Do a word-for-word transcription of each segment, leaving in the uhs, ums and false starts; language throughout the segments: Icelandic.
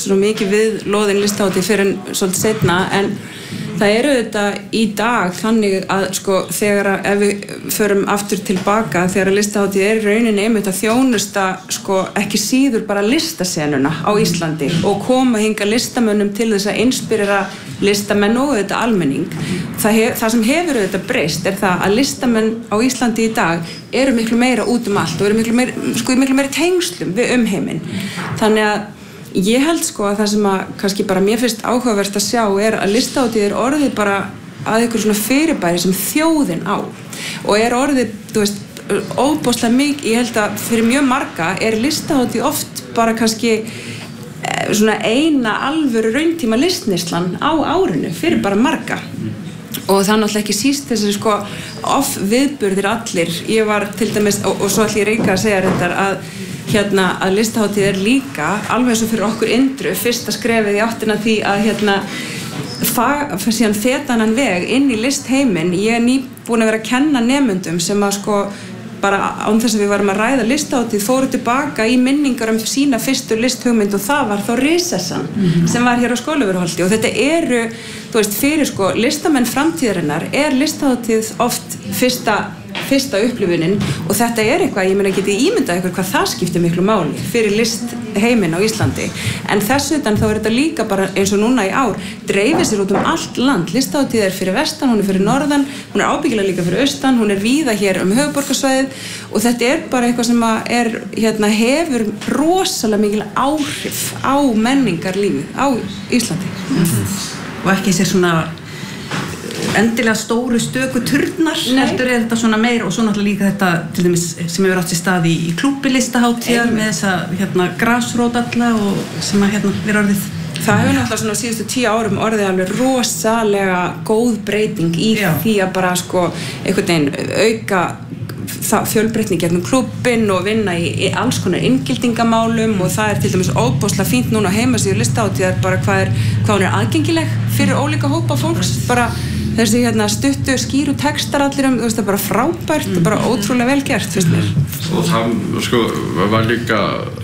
svo mikið við loðin listahátíð fyrir en svolítið seinna, en það eru þetta í dag þannig að sko þegar að, ef við förum aftur tilbaka, þegar að listahátíð er í rauninni einmitt að þjónusta sko ekki síður bara listasenuna á Íslandi og koma hinga listamönnum til þess að inspirera listamenn og þetta almenning. Það, hef, það sem hefur þetta breyst er það að listamenn á Íslandi í dag eru miklu meira út um allt og eru miklu meira, sko, miklu meira tengslum við umheiminn. Þannig að ég held sko að það sem að kannski bara mér finnst áhugavert að sjá er að listahátíð er orðið bara að ykkur svona fyrirbæri sem þjóðin á og er orðið, þú veist, óbóðslega mikið, ég held að fyrir mjög marga er listahátíð oft bara kannski svona eina alvöru rauntíma listneyslan á árinu fyrir bara marga. Og það er náttúrulega ekki síst þessari sko off viðburðir allir. Ég var til dæmis, og, og svo ætlum ég líka að segja þetta að hérna að listahátíð er líka alveg eins og fyrir okkur Indru fyrsta skrefið í áttina því að hérna síðan fetanan veg inn í listheiminn. Ég er nýbúin að vera að kenna nemendum sem að sko bara án þess að við varum að ræða listahátíð fóru tilbaka í minningar um sína fyrstu listhugmynd og það var þá Risessan mm-hmm. sem var hér á Skólavörðuholti og þetta eru, þú veist, fyrir sko listamenn framtíðarinnar er listahátíð oft fyrsta fyrsta upplifunin og þetta er eitthvað, ég meina geti ímyndað ykkur hvað það skiptir miklu máli fyrir listheiminn á Íslandi en þess utan þá er þetta líka bara eins og núna í ár dreifir sér út um allt land. Listahátíð er fyrir vestan, hún er fyrir norðan, hún er ábyggilega líka fyrir austan, hún er víða hér um höfuðborgarsvæðið og þetta er bara eitthvað sem að er, hérna, hefur rosalega mikil áhrif á menningarlífið á Íslandi. Mm-hmm. Og ekki sér svona endilega stóru stöku turnar heldur er þetta svona meir og svo náttúrulega líka þetta til dæmis sem hefur átt sér stað í, í klúbbi listahátíðar með þessa hérna grasrót alla og sem að hérna vera orðið. Það hefur náttúrulega svona síðustu tíu árum orðið alveg rosalega góð breyting í Já. Því að bara sko einhvern veginn auka fjölbreytni gegnum klubbinn og vinna í, í alls konar inngildingamálum og það er til dæmis óbóðslega fínt núna á heimasíðu listahátíðar bara hvað er, hvað hún er aðgengileg fyrir ólíka hópa fólks, bara þessi hérna stuttu skýru textar allir um, þú veist það er bara frábært og mm. bara ótrúlega vel gert, finnst mér. Og það sko var líka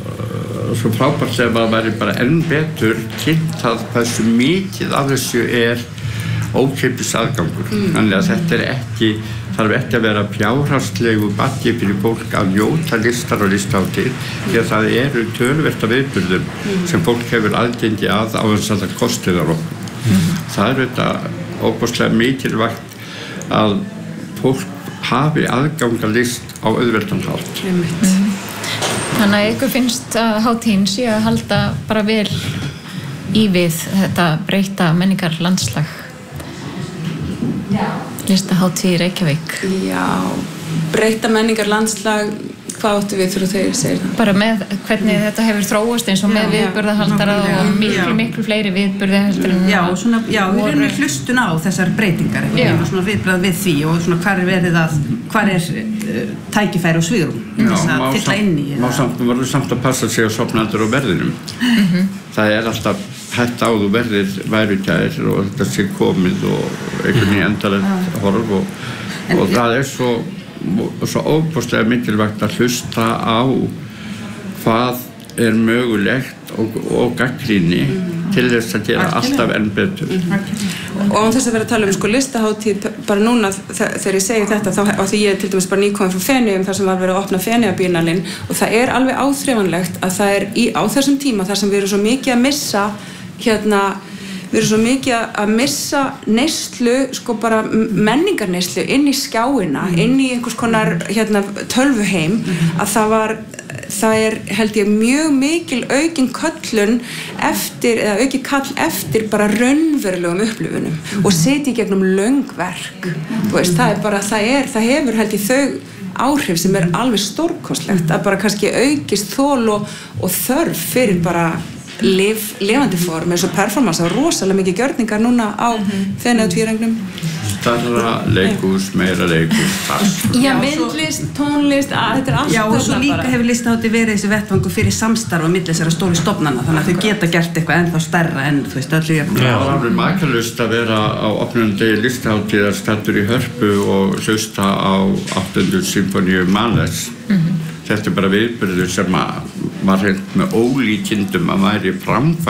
svo frábært sem að væri bara enn betur kynnt að hversu mikið af þessu er ókeypis aðgangur. Mm. Þannig að þetta er ekki, þarf ekki að vera fjárhagslegu baggi fyrir fólk að njóta listar og listahátíð því að það eru töluvert af viðburðum mm. sem fólk hefur aðgengi að á þess að það kosti þar okkur. Mm. Það er þetta óbúslega mikilvægt að fólk hafi aðgang að list á auðveldan hátt. Mm. Þannig að ykkur finnst að hátíðin sé að halda bara vel í við þetta breyta menningar landslag. Listahátíð í Reykjavík. Já, breyta menningar landslag, hvað áttu við þegar þeir segir það? Bara með hvernig mm. þetta hefur þróast eins og já, með viðburðahaldara já, og miklu, já. miklu fleiri viðburði heldur en Já, og svona, já, við erum í hlustun á þessar breytingar og við erum svona viðbrað við því og svona hvar er verið að, hvar er uh, tækifæri og svigrúm þess að fylla inn í. Má samt, verður samt að passa sig á sofnaldur og verðinum. Mm-hmm. Það er alltaf hætt á þú verðir værukær og þetta sé komið og einhvern veginn endalegt horf og, og það er svo og svo óbúslega mikilvægt að hlusta á hvað er mögulegt og, og gagnrýni mm. til þess að gera alltaf enn betur. Mm. Og án þess að vera að tala um sko listahátíð bara núna þegar ég segi þetta þá og því ég er til dæmis bara nýkomin frá Feneyjum þar sem var verið að opna Feneyjabíenalinn og það er alveg áþreifanlegt að það er í, á þessum tíma þar sem við erum svo mikið að missa hérna við erum svo mikið að missa neyslu, sko bara menningarneyslu inn í skjáina, mm. inn í einhvers konar hérna, tölvuheim, mm. að það var, það er held ég mjög mikil aukin köllun eftir, eða aukin kall eftir bara raunverulegum upplifunum mm. og setja í gegnum löng verk. Mm. Þú veist, það er bara, það er, það hefur held ég þau áhrif sem er alveg stórkostlegt að bara kannski aukist þol og, og þörf fyrir bara Lif, lifandi form, eins og performance og rosalega mikið gjörningar núna á mm-hmm. Feneyjatvírengnum. Starra leikhús, meira leikhús, það. Já, myndlist, tónlist, að þetta er allt. Já, og svo líka hefur listahátíð verið þessi vettvangur fyrir samstarf á milli þessara stóru stofnana, þannig að þau geta gert eitthvað ennþá stærra en þú veist öllu jöfnum. Það var alveg makalust að vera á opnundegi listahátíðar staddur í Hörpu og hlusta á áttundu symfóníu Mahlers. Mm-hmm. Þetta er bara viðburður sem var hreint með ólíkindum að væri framfært